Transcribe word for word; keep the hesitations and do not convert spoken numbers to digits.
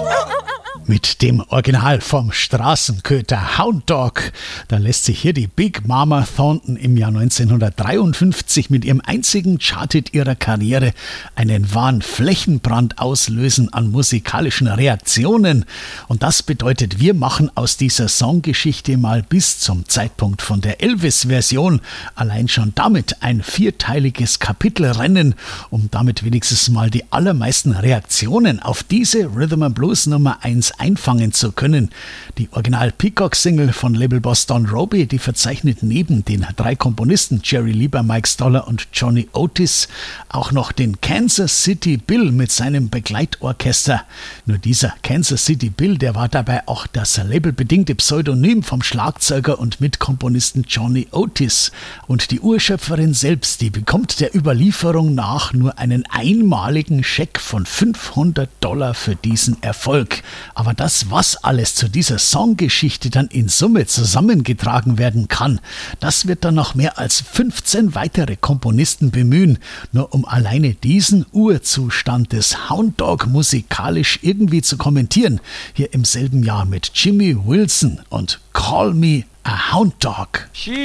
Mit dem Original vom Straßenköter Hound Dog, da lässt sich hier die Big Mama Thornton im Jahr neunzehnhundertdreiundfünfzig mit ihrem einzigen Charthit ihrer Karriere einen wahren Flächenbrand auslösen an musikalischen Reaktionen. Und das bedeutet, wir machen aus dieser Songgeschichte mal bis zum Zeitpunkt von der Elvis-Version allein schon damit ein vierteiliges Kapitelrennen, um damit wenigstens mal die allermeisten Reaktionen auf diese Rhythm and Blues Nummer eins einfangen zu können. Die Original-Peacock-Single von Labelboss Don Robey, die verzeichnet neben den drei Komponisten Jerry Lieber, Mike Stoller und Johnny Otis auch noch den Kansas City Bill mit seinem Begleitorchester. Nur dieser Kansas City Bill, der war dabei auch das labelbedingte Pseudonym vom Schlagzeuger und Mitkomponisten Johnny Otis. Und die Urschöpferin selbst, die bekommt der Überlieferung nach nur einen einmaligen Scheck von fünfhundert Dollar für diesen Erfolg. Aber das, was alles zu dieser Songgeschichte dann in Summe zusammengetragen werden kann, das wird dann noch mehr als fünfzehn weitere Komponisten bemühen, nur um alleine diesen Urzustand des Hound Dog musikalisch irgendwie zu kommentieren. Hier im selben Jahr mit Jimmy Wilson und Call Me a Hound Dog.